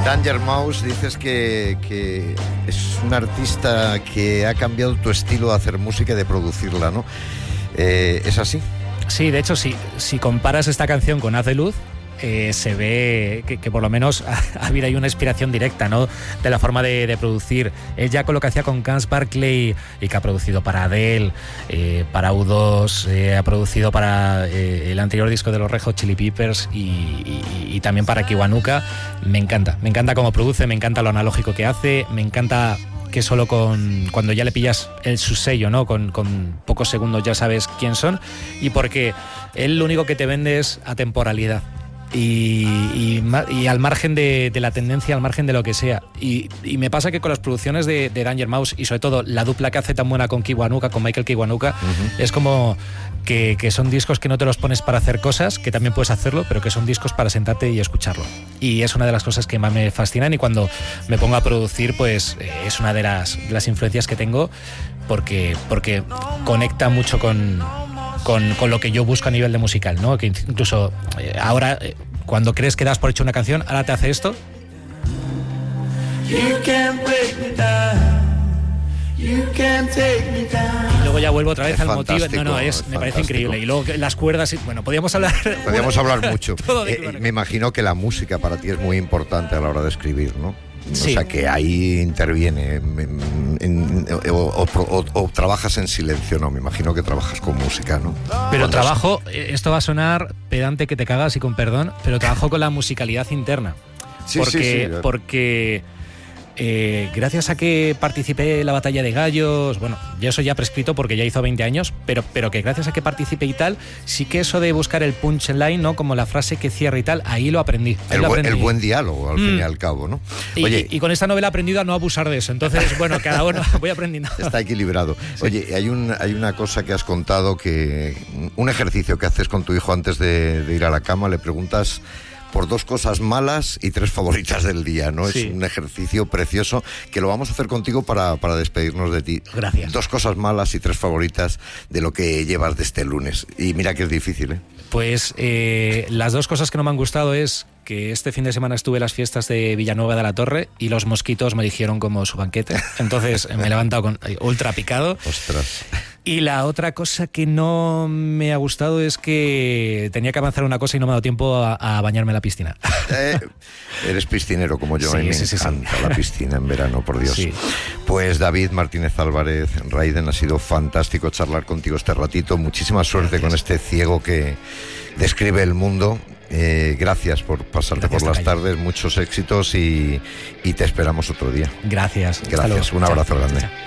Danger Mouse, dices que es un artista que ha cambiado tu estilo de hacer música y de producirla, ¿no? ¿Es así? Sí, de hecho, sí. Si comparas esta canción con Haz de Luz, se ve que por lo menos ha habido ahí una inspiración directa, ¿no?, de la forma de producir. Él ya con lo que hacía con Gus Barkley, y que ha producido para Adele, para U2, ha producido para el anterior disco de los Red Hot Chili Peppers y también para Kiwanuka. Me encanta cómo produce, me encanta lo analógico que hace, me encanta que solo cuando ya le pillas su sello, ¿no?, con pocos segundos ya sabes quién son, y porque él lo único que te vende es atemporalidad. Y al margen de la tendencia, al margen de lo que sea. Y me pasa que con las producciones de Danger Mouse, y sobre todo la dupla que hace tan buena con Kiwanuka, con Michael Kiwanuka, es como que son discos que no te los pones para hacer cosas, que también puedes hacerlo, pero que son discos para sentarte y escucharlo. Y es una de las cosas que más me fascinan, y cuando me pongo a producir, pues es una de las influencias que tengo, porque conecta mucho con lo que yo busco a nivel de musical, ¿no? Que incluso ahora, cuando crees que das por hecho una canción, ahora te hace esto. Y luego ya vuelvo otra vez al motivo. Me parece increíble. Y luego las cuerdas, bueno, podríamos hablar mucho. Me imagino que la música para ti es muy importante a la hora de escribir, ¿no? Sí. O sea, que ahí interviene o trabajas en silencio, ¿no? Me imagino que trabajas con música, ¿no? Pero trabajo, esto va a sonar pedante que te cagas y con perdón, pero trabajo con la musicalidad interna. Sí, porque gracias a que participé en la Batalla de Gallos, bueno, yo eso ya prescrito porque ya hizo 20 años, pero que gracias a que participé y tal, sí que eso de buscar el punchline, ¿no?, como la frase que cierra y tal, ahí lo aprendí. El buen diálogo, al fin y al cabo, ¿no? Oye, y con esta novela he aprendido a no abusar de eso, entonces, bueno, cada uno voy aprendiendo. Está equilibrado. Sí. Oye, hay una cosa que has contado, que un ejercicio que haces con tu hijo antes de ir a la cama, le preguntas por 2 cosas malas y 3 favoritas del día, ¿no? Sí. Es un ejercicio precioso que lo vamos a hacer contigo para despedirnos de ti. Gracias. 2 cosas malas y 3 favoritas de lo que llevas de este lunes. Y mira que es difícil, ¿eh? Pues las 2 cosas que no me han gustado es que este fin de semana estuve en las fiestas de Villanueva de la Torre y los mosquitos me eligieron como su banquete. Entonces me he levantado ultra picado. Ostras. Y la otra cosa que no me ha gustado es que tenía que avanzar una cosa y no me ha dado tiempo a bañarme en la piscina. Eres piscinero como yo, sí, a mí me encanta la piscina en verano, por Dios. Sí. Pues David Martínez Álvarez, Raiden, ha sido fantástico charlar contigo este ratito. Muchísima suerte con este ciego que describe el mundo. Gracias por pasarte por las tardes, muchos éxitos y te esperamos otro día. Gracias. Un abrazo grande. Chao.